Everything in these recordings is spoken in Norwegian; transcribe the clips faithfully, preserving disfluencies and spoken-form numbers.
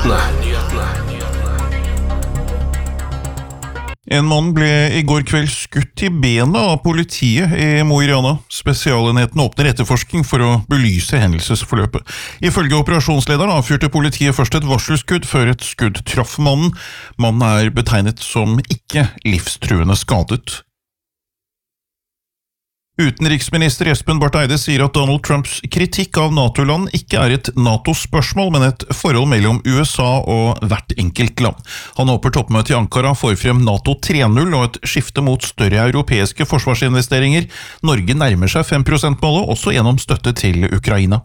En mann ble i går kveld skutt i benet av politiet i Mo i Rana. Spesialenheten åpner etterforskning for å belyse hendelsesforløpet. Ifølge operasjonslederen avfyrte politiet først et varselskudd før et skudd traff mannen. Mannen er betegnet som ikke livstruende skadet. Utenriksminister Espen Barth Eide sier at Donald Trumps kritikk av NATO-land ikke er et NATO-spørsmål, men et forhold mellom U S A og hvert enkelt land. Han håper toppmøtet i Ankara får frem NATO tre null og et skifte mot større europeiske forsvarsinvesteringer. Norge nærmer seg fem prosent-målet, også gjennom støtte til Ukraina.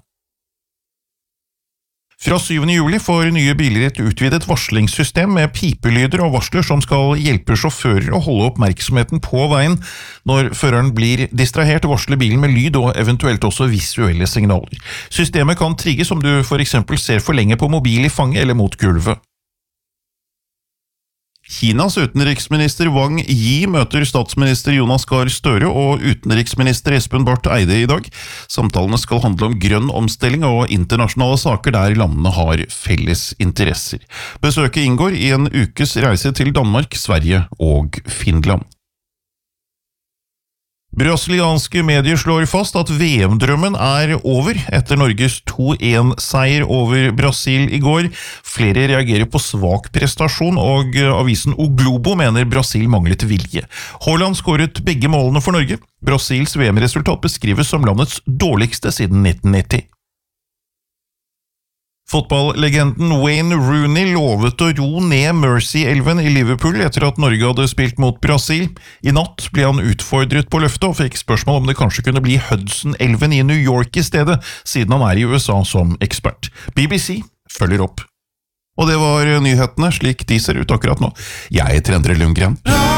Fra syvende juli får nye biler et utvidet varslingssystem med pipelyder og varsler som skal hjelpe sjåfører å holde oppmerksomheten på veien. Når føreren blir distrahert, varsler bilen med lyd og eventuelt også visuelle signaler. Systemet kan trigges om du for eksempel ser for lenge på mobil i fanget eller mot gulvet. Kinas utenriksminister Wang Yi møter statsminister Jonas Gahr Støre og utenriksminister Espen Barth Eide i dag. Samtalene skal handle om grønn omstilling og internasjonale saker der landene har felles interesser. Besøket inngår i en ukes reise til Danmark, Sverige og Finland. Brasilianske medier slår fast at V M-drømmen er over etter Norges to en seier over Brasil i går. Flere reagerer på svak prestasjon, og avisen O Globo mener Brasil manglet vilje. Haaland skåret begge målene for Norge. Brasils V M-resultat beskrives som landets dårligste siden nitten nitti. Fotballlegenden Wayne Rooney lovet å ro ned Mersey-elven i Liverpool etter at Norge hadde spilt mot Brasil. I natt ble han utfordret på løftet og fikk spørsmål om det kanskje kunne bli Hudson-elven i New York i stedet, siden han er i U S A som ekspert. B B C følger opp. Og det var nyhetene slik de ser ut akkurat nå. Jeg heter Endre Lundgren.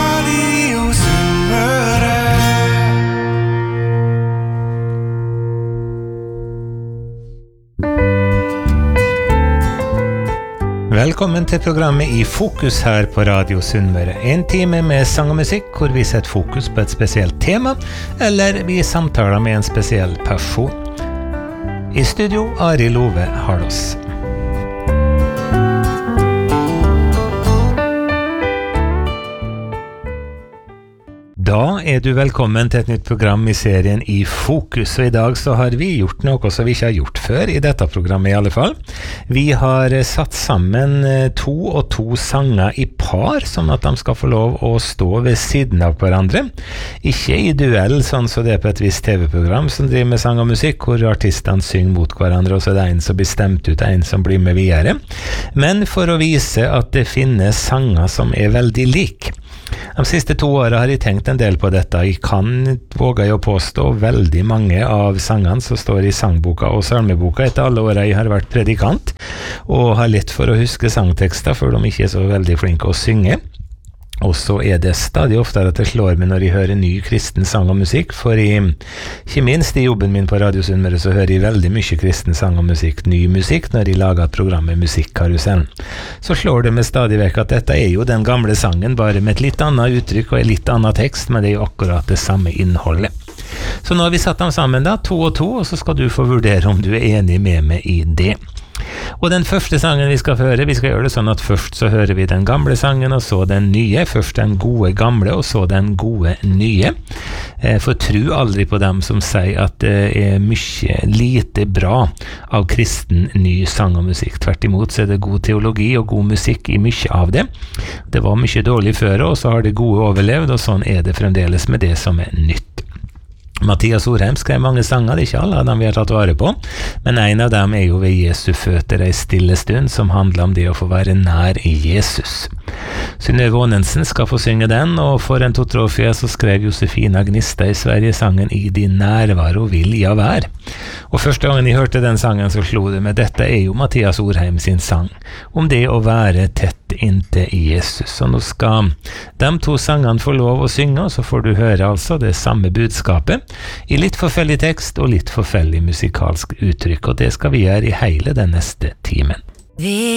Velkommen til programmet I Fokus her på Radio Sunnmøre. En time med sang og musikk hvor vi setter fokus på et spesielt tema, eller vi samtaler med en spesiell person. I studio, Ari Love Harlos. Da er du velkommen til et nytt program I serien I Fokus, og I dag så har vi gjort noe som vi ikke har gjort før I dette programmet I alle fall. Vi har satt sammen to og to sanger I par, sånn at de skal få lov å stå ved siden av hverandre. Ikke I duell, sånn som det er på et visst T V-program som driver med sang og musikk, hvor artistene synger mot hverandre, og så er det en som blir stemt ut, en som blir med videre. Men for å vise at det finnes sanger som er veldig lik. De siste to årene har jeg tenkt en del på dette. Jeg kan, våger jeg å påstå, veldig mange av sangene som står I sangboka og salmeboka etter alle årene jeg har vært predikant, og har lett for å huske sangtekster, for de ikke er så veldig flinke å synge. Og så er det stadig oftere at det slår meg når jeg hører ny kristen sang og musikk, for jeg, ikke minst I jobben min på Radio Sunnmøre så hører jeg veldig mye kristen sang og musikk, ny musikk, når jeg lager et program med Musikkarusellen. Så slår det meg stadig vekk at dette er jo den gamle sangen, bare med et litt annet uttrykk og en litt annen tekst, men det er jo akkurat det samme innholdet. Så nå har vi satt dem sammen da, to og to, og så skal du få vurdere om du er enig med meg I det. Og den første sangen vi skal høre, vi skal gjøre det sånn at først så hører vi den gamle sangen, og så den nye. Først den gode gamle, og så den gode nye. For tro aldri på dem som sier at det er mye lite bra av kristen ny sang og musikk. Tvert imot så er det god teologi og god musikk I mye av det. Det var mye dårlig før, og så har det gode overlevd, og sånn er det fremdeles med det som er nytt. Mathias Orheim skrev mange sanger, det er ikke alle av dem vi har tatt vare på, men en av dem er jo ved Jesu føtter en stille stund, som handler om det å få være nær Jesus. Synnøve Aanensen skal få synge den, og for en totrofia så skrev Josefina Gnista I Sverige sangen I din nærvaro vil jeg være. Og første gangen jeg hørte den sangen så slo det med, dette er jo Mathias Orheim sin sang, om det å være tett inntil Jesus. Og nå skal de to sangene få lov å synge, og så får du høre altså det samme budskapet, I litt forskjellig tekst og litt forskjellig musikalsk uttrykk, og det skal vi gjøre I hele den neste timen.